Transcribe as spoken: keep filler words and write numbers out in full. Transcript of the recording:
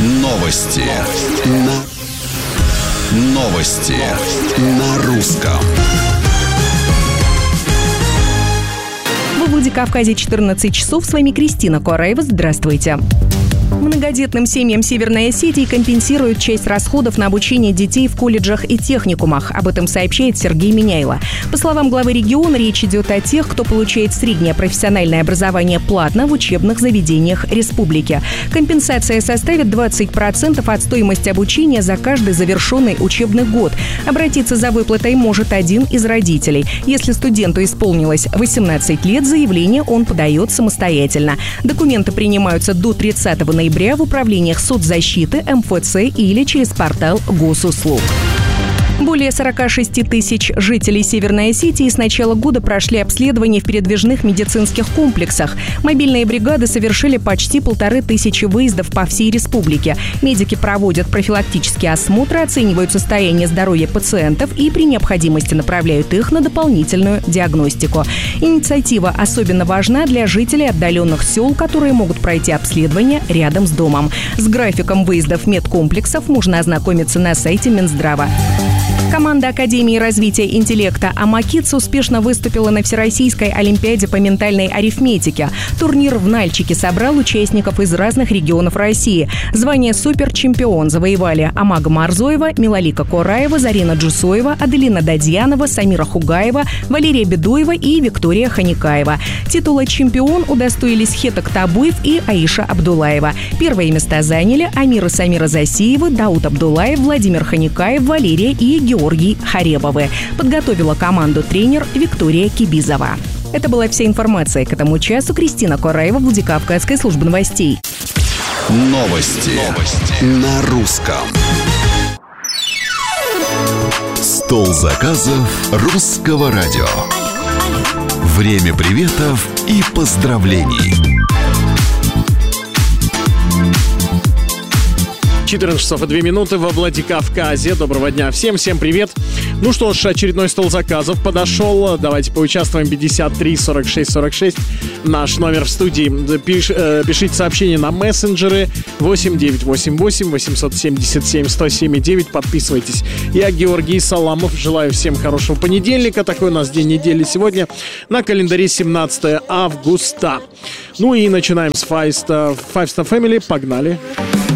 Новости. На... Новости. На русском. В Владикавказе четырнадцать часов. С вами Кристина Кораева. Здравствуйте. Многодетным семьям Северной Осетии компенсируют часть расходов на обучение детей в колледжах и техникумах. Об этом сообщает Сергей Миняйло. По словам главы региона, речь идет о тех, кто получает среднее профессиональное образование платно в учебных заведениях республики. Компенсация составит двадцать процентов от стоимости обучения за каждый завершенный учебный год. Обратиться за выплатой может один из родителей. Если студенту исполнилось восемнадцать лет, заявление он подает самостоятельно. Документы принимаются до тридцатого ноября в управлениях соцзащиты, эм эф цэ или через портал госуслуг. Более сорок шесть тысяч жителей Северной Осетии с начала года прошли обследование в передвижных медицинских комплексах. Мобильные бригады совершили почти полторы тысячи выездов по всей республике. Медики проводят профилактические осмотры, оценивают состояние здоровья пациентов и при необходимости направляют их на дополнительную диагностику. Инициатива особенно важна для жителей отдаленных сел, которые могут пройти обследование рядом с домом. С графиком выездов медкомплексов можно ознакомиться на сайте Минздрава. Команда Академии развития интеллекта «Амакидс» успешно выступила на Всероссийской олимпиаде по ментальной арифметике. Турнир в Нальчике собрал участников из разных регионов России. Звание суперчемпион завоевали Амага Марзоева, Милалика Кораева, Зарина Джусоева, Аделина Дадьянова, Самира Хугаева, Валерия Бедуева и Виктория Ханикаева. Титула чемпион удостоились Хетак Табуев и Аиша Абдулаева. Первые места заняли Амира Самира Засиева, Дауд Абдулаев, Владимир Ханикаев, Валерия и Георгий Харебовы. Подготовила команду тренер Виктория Кибизова. Это была вся информация к этому часу. Кристина Кораева, Владикавказская служба новостей. Новости. Новости. На русском. Стол заказов русского радио. Время приветов и поздравлений. четырнадцать часов и две минуты во Владикавказе. Доброго дня всем, всем привет. Ну что ж, очередной стол заказов подошел. Давайте поучаствуем. пятьдесят три сорок шесть сорок шесть. Наш номер в студии. Пиш, э, пишите сообщения на мессенджеры восемь девятьсот восемьдесят восемь восемьсот семьдесят семь сто семь девять. Подписывайтесь. Я Георгий Саламов. Желаю всем хорошего понедельника. Такой у нас день недели сегодня. На календаре семнадцатое августа. Ну и начинаем с Five Star Family. Погнали.